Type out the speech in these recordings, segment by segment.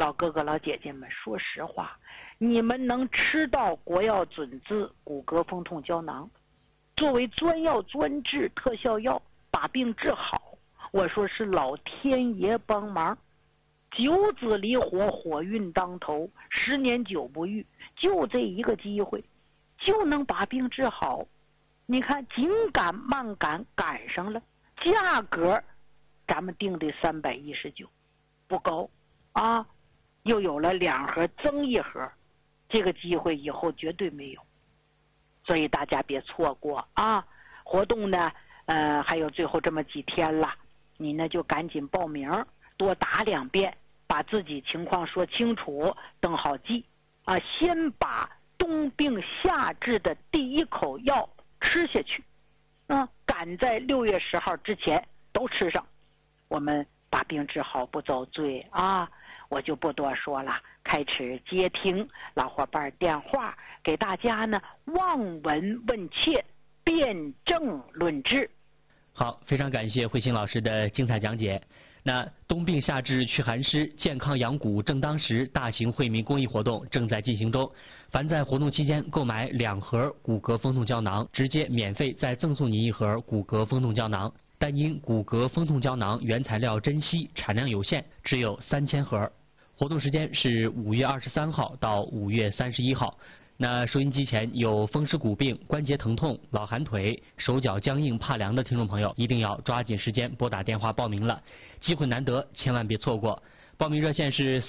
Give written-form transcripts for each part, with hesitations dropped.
老哥哥老姐姐们，说实话，你们能吃到国药准字骨骼风痛胶囊，作为专药专治特效药，把病治好，我说是老天爷帮忙。九子离火，火运当头，10年9不遇，就这一个机会，就能把病治好。你看紧赶慢赶赶上了，价格咱们定的319，不高啊，又有了2盒增1盒，这个机会以后绝对没有，所以大家别错过啊！活动呢，还有最后这么几天了，你呢就赶紧报名，多打2遍，把自己情况说清楚，登好记啊！先把冬病夏治的第一口药吃下去，赶在6月10号之前都吃上，我们把病治好不遭罪啊！我就不多说了，开始接听老伙伴电话，给大家呢望闻问切，辩证论治。 好，非常感谢慧清老师的精彩讲解。那冬病夏治祛寒湿，健康养骨正当时大型惠民公益活动正在进行中。凡在活动期间购买2盒骨骼风痛胶囊，直接免费再赠送您1盒骨骼风痛胶囊。但因骨骼风痛胶囊原材料珍稀，产量有限，只有3000盒。活动时间是5月23号到5月31号。那收音机前有风湿骨病、关节疼痛、老寒腿、手脚僵硬怕凉的听众朋友，一定要抓紧时间拨打电话报名了，机会难得，千万别错过。报名热线是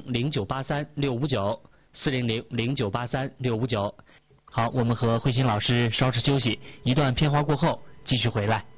400-0983-659，400-0983-659。好，我们和慧清老师稍事休息，一段片花过后继续回来。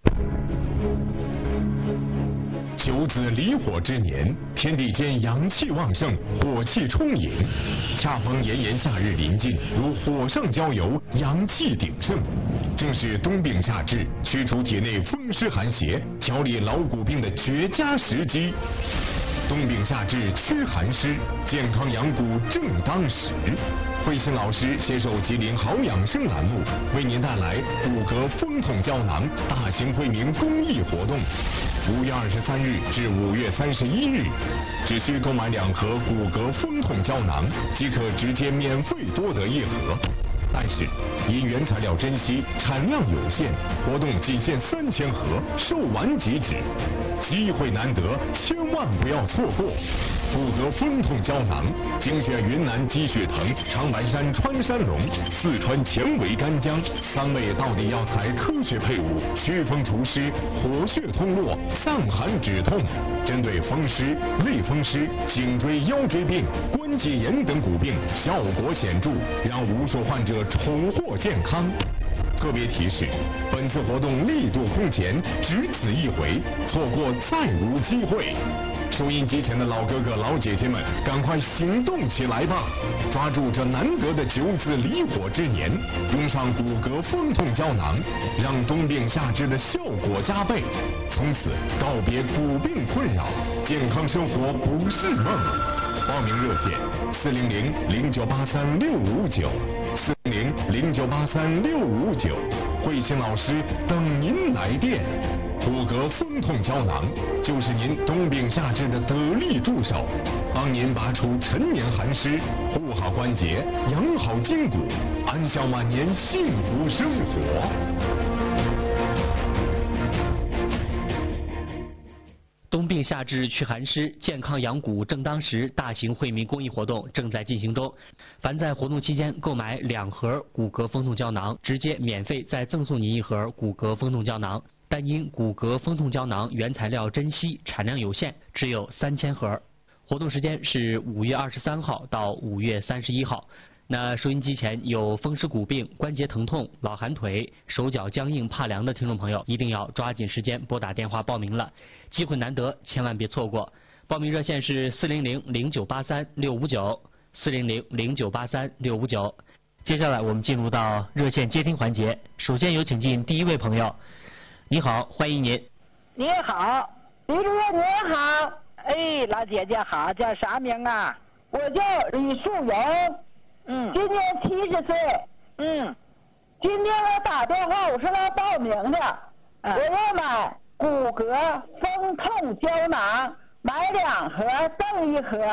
九子离火之年，天地间阳气旺盛，火气充盈，恰逢炎炎夏日临近，如火上浇油，阳气鼎盛，正是冬病夏治、驱除体内风湿寒邪、调理老骨病的绝佳时机。冬病夏治驱寒湿，健康养骨正当时。慧清老师携手吉林好养生栏目，为您带来骨骼风痛胶囊大型惠民公益活动，5月23日至5月31日，只需购买2盒骨骼风痛胶囊，即可直接免费多得1盒。但是因原材料珍稀，产量有限，活动仅限3000盒，售完即止，机会难得，千万不要错过。骨骼风痛胶囊精选云南鸡血藤、长白山穿山龙、四川前围干姜3味道地药材科学配伍，祛风除湿、活血通络、散寒止痛，针对风湿、类风湿、颈椎腰椎病、关节炎等骨病效果显著，让无数患者重获健康。特别提示：本次活动力度空前，只此一回，错过再无机会。收音机前的老哥哥老姐姐们，赶快行动起来吧！抓住这难得的9子离火之年，用上骨骼风痛胶囊，让冬病夏治的效果加倍，从此告别骨病困扰，健康生活不是梦。报名热线400-0983-659，400-0983-659，慧清老师等您来电。骨骼风痛胶囊就是您冬病夏治的得力助手，帮您拔除陈年寒湿，护好关节，养好筋骨，安享晚年幸福生活。 冬病夏治祛寒湿，健康养骨正当时大型惠民公益活动正在进行中。凡在活动期间购买2盒骨骼风痛胶囊，直接免费再赠送您1盒骨骼风痛胶囊。但因骨骼风痛胶囊原材料珍稀，产量有限，只有3000盒。活动时间是5月23号到5月31号。那收音机前有风湿骨病、关节疼痛、老寒腿、手脚僵硬怕凉的听众朋友，一定要抓紧时间拨打电话报名了，机会难得，千万别错过。报名热线是400-0983-659，400-0983-659。接下来我们进入到热线接听环节，首先有请进第1位朋友。你好，欢迎您。 你好，李主任您好。哎，老姐姐好，叫啥名啊？我叫李素荣，今年70岁，今天我打电话我是来报名的，我要买骨骼风痛胶囊，买2盒赠1盒。